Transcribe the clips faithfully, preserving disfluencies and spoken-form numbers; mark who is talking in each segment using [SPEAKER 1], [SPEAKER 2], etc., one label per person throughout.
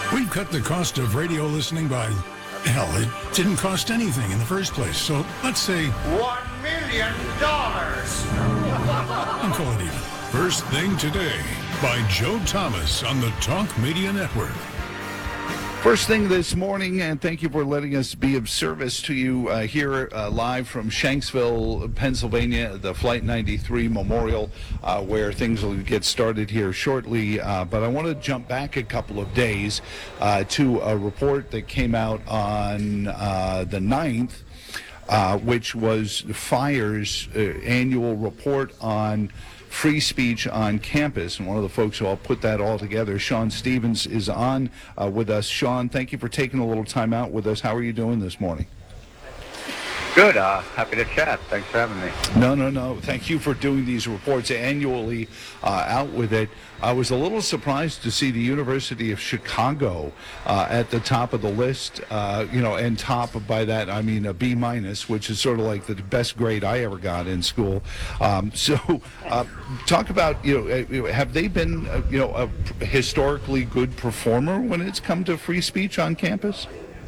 [SPEAKER 1] We've cut the cost of radio listening by, hell, it didn't cost anything in the first place. So let's say
[SPEAKER 2] One million dollars.
[SPEAKER 1] I'll call it even. First Thing Today by Joe Thomas on the Talk Media Network.
[SPEAKER 3] First thing this morning, and thank you for letting us be of service to you uh, here uh, live from Shanksville, Pennsylvania, the Flight ninety-three Memorial, uh, where things will get started here shortly. Uh, but I want to jump back a couple of days uh, to a report that came out on uh, the ninth, uh, which was FIRE's uh, annual report on free speech on campus, and one of the folks who all put that all together, Sean Stevens, is on uh, with us. Sean, thank you for taking a little time out with us. How are you doing this morning?
[SPEAKER 4] Good. Uh, happy to chat. Thanks for having me.
[SPEAKER 3] No, no, no. Thank you for doing these reports annually uh, out with it. I was a little surprised to see the University of Chicago uh, at the top of the list, uh, you know, and top by that, I mean a B minus, which is sort of like the best grade I ever got in school. Um, so uh, talk about, you know, have they been, uh, you know, a historically good performer when it's come to free speech on campus?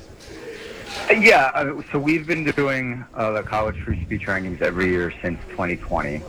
[SPEAKER 4] Yeah, uh, so we've been doing uh, the college free speech rankings every year since twenty twenty.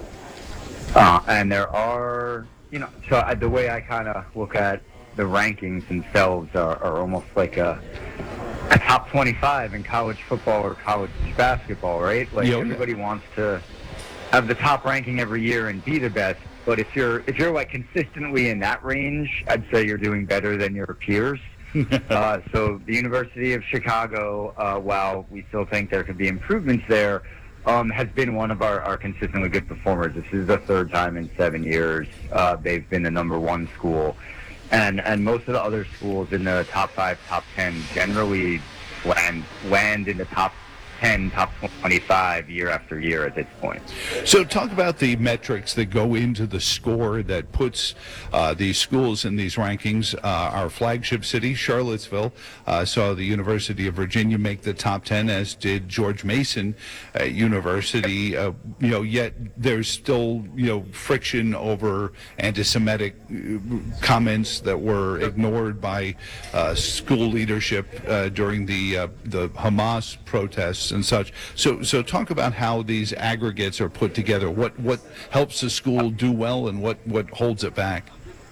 [SPEAKER 4] Uh, and there are, you know, so I, the way I kind of look at the rankings themselves are, are almost like a, a top twenty-five in college football or college basketball, right? Like
[SPEAKER 3] yeah,
[SPEAKER 4] everybody
[SPEAKER 3] yeah.
[SPEAKER 4] wants to have the top ranking every year and be the best. But if you're if you're like consistently in that range, I'd say you're doing better than your peers. uh, so the University of Chicago, uh, while we still think there could be improvements there, um, has been one of our, our consistently good performers. This is the third time in seven years uh, they've been the number one school. And and most of the other schools in the top five, top ten generally land, land in the top ten, top twenty-five year after year at this point.
[SPEAKER 3] So talk about the metrics that go into the score that puts uh, these schools in these rankings. Uh, our flagship city, Charlottesville, uh, saw the University of Virginia make the top ten, as did George Mason uh, University. Uh, you know, yet there's still, you know, friction over anti-Semitic comments that were ignored by uh, school leadership uh, during the uh, the Hamas protests and such. So so talk about how these aggregates are put together. What what helps the school do well and what, what holds it back?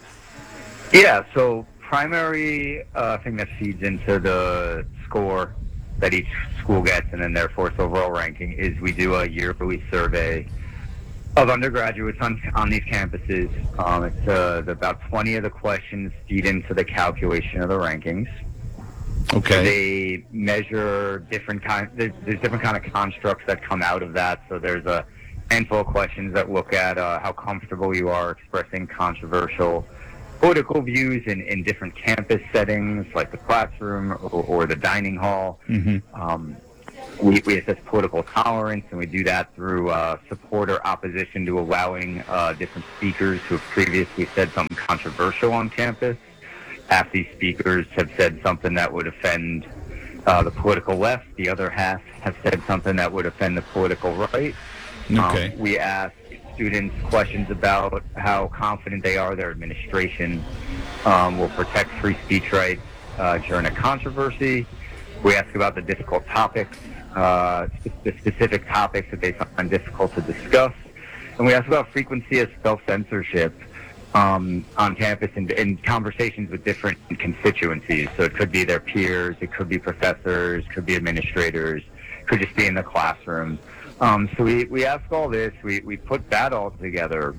[SPEAKER 4] Yeah, so primary uh, thing that feeds into the score that each school gets and then therefore its overall ranking is we do a yearly survey of undergraduates on on these campuses. Um, it's uh, the, about twenty of the questions feed into the calculation of the rankings.
[SPEAKER 3] Okay.
[SPEAKER 4] They measure different kind. There's, there's different kind of constructs that come out of that. So there's a handful of questions that look at uh, how comfortable you are expressing controversial political views in, in different campus settings, like the classroom or, or the dining hall.
[SPEAKER 3] Mm-hmm.
[SPEAKER 4] Um, we, we assess political tolerance, and we do that through uh, support or opposition to allowing uh, different speakers who have previously said something controversial on campus. Half these speakers have said something that would offend uh, the political left. The other half have said something that would offend the political right.
[SPEAKER 3] Okay.
[SPEAKER 4] Um, we ask students questions about how confident they are their administration um, will protect free speech rights uh, during a controversy. We ask about the difficult topics, uh, the specific topics that they find difficult to discuss. And we ask about frequency of self-censorship Um, on campus in, in conversations with different constituencies. So it could be their peers, it could be professors, could be administrators, could just be in the classroom. Um, so we, we ask all this, we, we put that all together,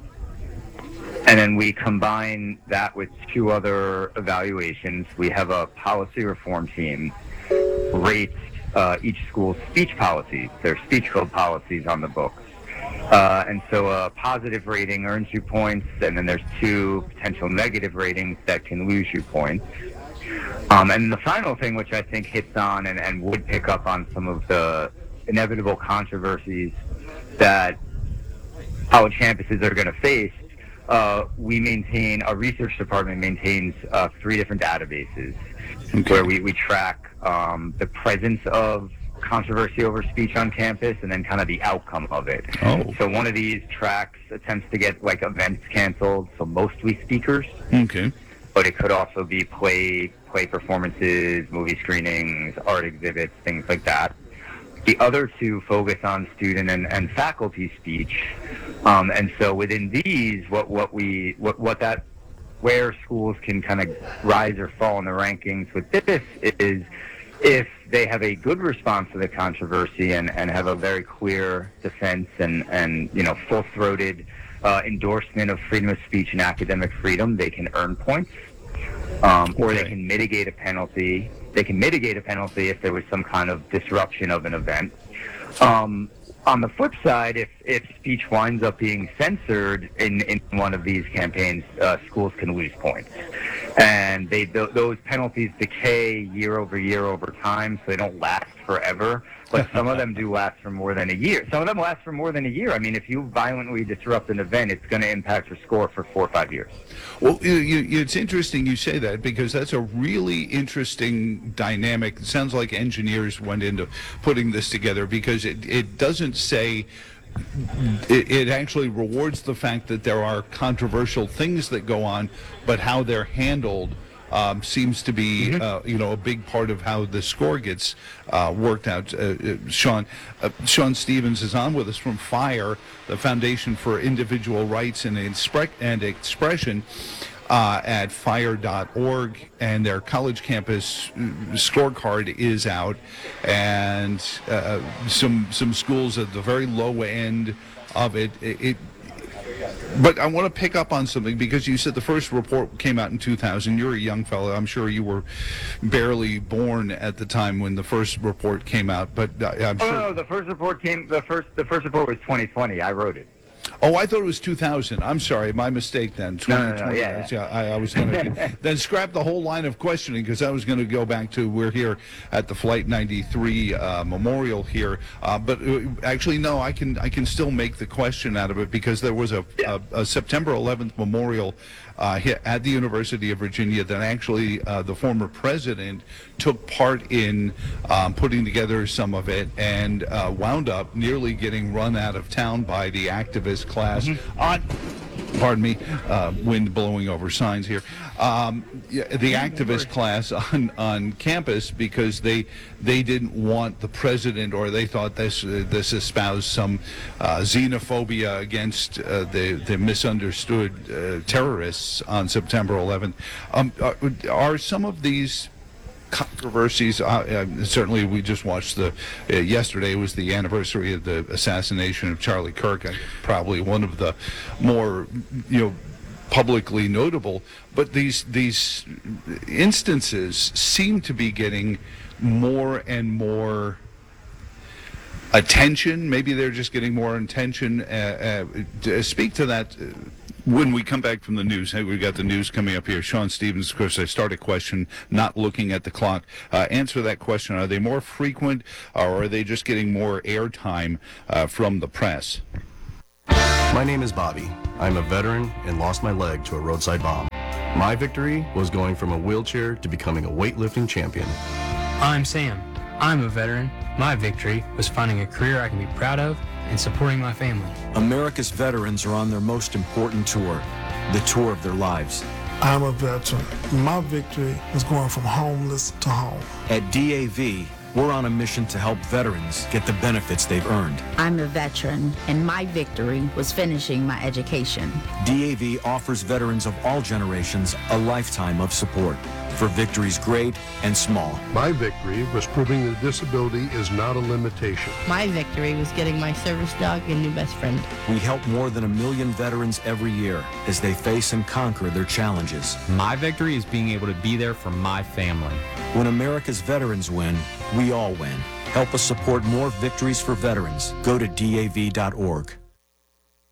[SPEAKER 4] and then we combine that with two other evaluations. We have a policy reform team rates uh, each school's speech policies, their speech code policies on the books. Uh, and so a positive rating earns you points, and then there's two potential negative ratings that can lose you points. Um, and the final thing, which I think hits on and, and would pick up on some of the inevitable controversies that college campuses are going to face, uh, we maintain, our research department maintains uh, three different databases okay. where we, we track um, the presence of controversy over speech on campus and then kind of the outcome of it.
[SPEAKER 3] Oh.
[SPEAKER 4] So one of these tracks attempts to get like events canceled, so mostly speakers.
[SPEAKER 3] Okay.
[SPEAKER 4] but it could also be play, play performances, movie screenings, art exhibits, things like that. The other two focus on student and, and faculty speech, um, and so within these, what what we what what that where schools can kind of rise or fall in the rankings with this is if they have a good response to the controversy and, and have a very clear defense and and you know full-throated uh, endorsement of freedom of speech and academic freedom, they can earn points, um, or
[SPEAKER 3] Okay.
[SPEAKER 4] they can mitigate a penalty. They can mitigate a penalty if there was some kind of disruption of an event. Um, on the flip side, if, if speech winds up being censored in, in one of these campaigns, uh, schools can lose points. And they th- those penalties decay year over year over time, so they don't last forever. But some of them do last for more than a year. Some of them last for more than a year. I mean, if you violently disrupt an event, it's going to impact your score for four or five years.
[SPEAKER 3] Well, you, you, it's interesting you say that because that's a really interesting dynamic. It sounds like engineers went into putting this together because it, it doesn't say, it, it actually rewards the fact that there are controversial things that go on, but how they're handled Um, seems to be,
[SPEAKER 4] Mm-hmm.
[SPEAKER 3] uh, you know, a big part of how the score gets uh, worked out. Uh, uh, Sean, uh, Sean Stevens is on with us from FIRE, the Foundation for Individual Rights and, Inspre- and Expression, uh, at fire dot org, and their college campus scorecard is out, and uh, some some schools at the very low end of it. It. it But I want to pick up on something because you said the first report came out in two thousand. You're a young fellow. I'm sure you were barely born at the time when the first report came out. But uh, I'm
[SPEAKER 4] Oh
[SPEAKER 3] sure.
[SPEAKER 4] no, the first report came. The first the first report was twenty twenty. I wrote it.
[SPEAKER 3] Oh, I thought it was two thousand. I'm sorry, my mistake then.
[SPEAKER 4] No, no, no,
[SPEAKER 3] twenty,
[SPEAKER 4] yeah,
[SPEAKER 3] yeah. I, I was going to then scrap the whole line of questioning because I was going to go back to we're here at the Flight ninety-three uh, Memorial here. Uh, but uh, actually, no, I can I can still make the question out of it because there was a, a, a September eleventh memorial uh, here at the University of Virginia that actually uh, the former president took part in um, putting together some of it and uh, wound up nearly getting run out of town by the activist class on, pardon me, uh, wind blowing over signs here, um, yeah, the activist class on, on campus because they they didn't want the president, or they thought this uh, this espoused some uh, xenophobia against uh, the, the misunderstood uh, terrorists on September eleventh. Um, are, are some of these controversies, uh, uh, certainly we just watched the, uh, yesterday was the anniversary of the assassination of Charlie Kirk, uh, probably one of the more, you know, publicly notable, but these these instances seem to be getting more and more attention. Maybe they're just getting more attention. Uh, uh, to speak to that uh, when we come back from the news. Hey, we've got the news coming up here. Sean Stevens, of course, I start a question, not looking at the clock. Uh, answer that question. Are they more frequent, or are they just getting more airtime uh, from the press?
[SPEAKER 5] My name is Bobby. I'm a veteran and lost my leg to a roadside bomb. My victory was going from a wheelchair to becoming a weightlifting champion.
[SPEAKER 6] I'm Sam. I'm a veteran. My victory was finding a career I can be proud of and supporting my family.
[SPEAKER 7] America's veterans are on their most important tour, the tour of their lives.
[SPEAKER 8] I'm a veteran. My victory was going from homeless to home.
[SPEAKER 7] At D A V, we're on a mission to help veterans get the benefits they've earned.
[SPEAKER 9] I'm a veteran, and my victory was finishing my education.
[SPEAKER 7] D A V offers veterans of all generations a lifetime of support for victories great and small.
[SPEAKER 10] My victory was proving that disability is not a limitation.
[SPEAKER 11] My victory was getting my service dog a new best friend.
[SPEAKER 7] We help more than a million veterans every year as they face and conquer their challenges.
[SPEAKER 12] My victory is being able to be there for my family.
[SPEAKER 7] When America's veterans win, we all win. Help us support more victories for veterans. Go to D A V dot org.